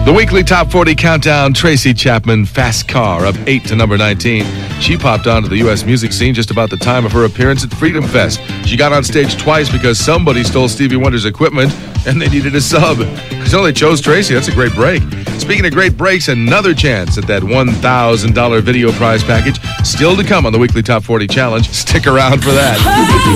The weekly Top 40 Countdown, Tracy Chapman, Fast Car, up 8 to number 19. She popped onto the U.S. music scene just about the time of her appearance at Freedom Fest. She got on stage twice because somebody stole Stevie Wonder's equipment and they needed a sub. So they chose Tracy. That's a great break. Speaking of great breaks, another chance at that $1,000 video prize package still to come on the weekly Top 40 Challenge. Stick around for that.